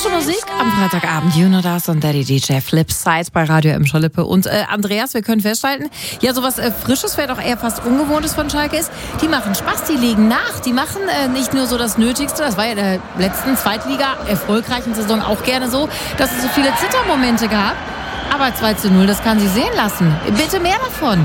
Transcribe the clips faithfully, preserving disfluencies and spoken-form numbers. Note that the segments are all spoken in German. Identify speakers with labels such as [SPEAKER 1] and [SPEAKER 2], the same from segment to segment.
[SPEAKER 1] Frische Musik am Freitagabend. You know das und Daddy D J Flipside bei Radio M. Schalippe. Und äh, Andreas, wir können festhalten, ja, sowas äh, Frisches, wäre doch eher fast Ungewohntes von Schalke ist. Die machen Spaß, die legen nach. Die machen äh, nicht nur so das Nötigste. Das war ja in der letzten Zweitliga erfolgreichen Saison auch gerne so, dass es so viele Zittermomente gab. Aber zwei zu null, das kann sie sehen lassen. Bitte mehr davon.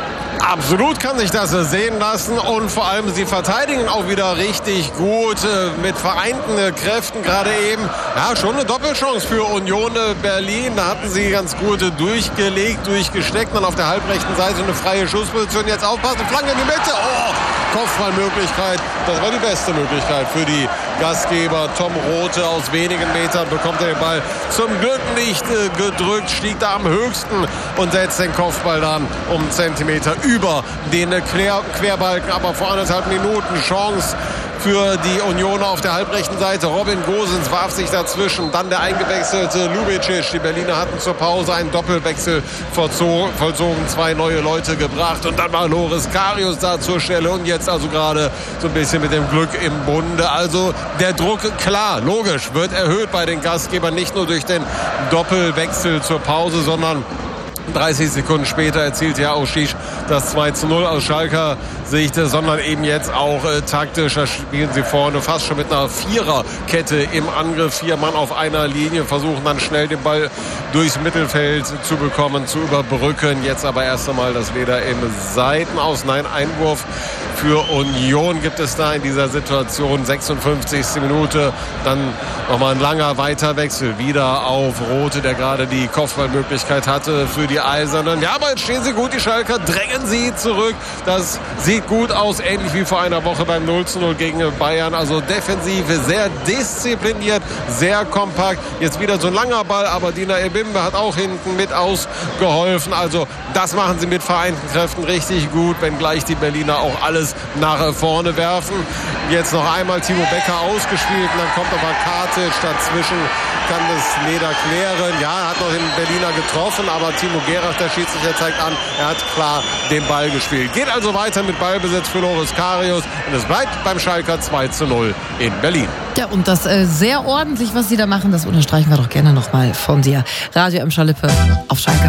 [SPEAKER 2] Absolut kann sich das sehen lassen und vor allem sie verteidigen auch wieder richtig gut mit vereinten Kräften gerade eben. Ja, schon eine Doppelchance für Union Berlin. Da hatten sie ganz gut durchgelegt, durchgesteckt. Dann auf der halbrechten Seite eine freie Schussposition. Jetzt aufpassen, Flanke in die Mitte. Oh, Kopfballmöglichkeit. Das war die beste Möglichkeit für die Gastgeber. Tom Rothe aus wenigen Metern bekommt er den Ball zum Glück nicht gedrückt, stieg da am höchsten und setzt den Kopfball dann um Zentimeter über den Quer Querbalken. Aber vor anderthalb Minuten Chance für die Unioner auf der halbrechten Seite. Robin Gosens warf sich dazwischen. Dann der eingewechselte Lubicic. Die Berliner hatten zur Pause einen Doppelwechsel vollzogen, zwei neue Leute gebracht. Und dann war Loris Karius da zur Stelle. Und jetzt also gerade so ein bisschen mit dem Glück im Bunde. Also der Druck, klar, logisch, wird erhöht bei den Gastgebern. Nicht nur durch den Doppelwechsel zur Pause, sondern dreißig Sekunden später erzielt ja auch Schisch das zwei zu null aus Schalker Sicht, sondern eben jetzt auch äh, taktisch. Da spielen sie vorne fast schon mit einer Viererkette im Angriff. Vier Mann auf einer Linie, versuchen dann schnell den Ball durchs Mittelfeld zu bekommen, zu überbrücken. Jetzt aber erst einmal das Leder im Seitenaus. Nein, Einwurf für Union gibt es da in dieser Situation. sechsundfünfzigste Minute, dann nochmal ein langer Weiterwechsel. Wieder auf Rothe, der gerade die Kopfballmöglichkeit hatte für die Eisernen. Ja, aber jetzt stehen sie gut, die Schalker drängen sie zurück. Das sieht gut aus, ähnlich wie vor einer Woche beim null zu null gegen Bayern. Also Defensive sehr diszipliniert, sehr kompakt. Jetzt wieder so ein langer Ball, aber Dina Ebimbe hat auch hinten mit ausgeholfen. Also das machen sie mit vereinten Kräften richtig gut, wenngleich die Berliner auch alles nach vorne werfen. Jetzt noch einmal Timo Becker ausgespielt und dann kommt aber Kartic dazwischen, kann das Leder klären. Ja, hat noch den Berliner getroffen, aber Timo Gerach, der Schiedsrichter, zeigt an, er hat klar den Ball gespielt. Geht also weiter mit Ballbesitz für Loris Karius und es bleibt beim Schalker zwei zu null in Berlin.
[SPEAKER 1] Ja, und das äh, sehr ordentlich, was sie da machen, das unterstreichen wir doch gerne nochmal von dir. Radio M. Schalippe auf Schalke.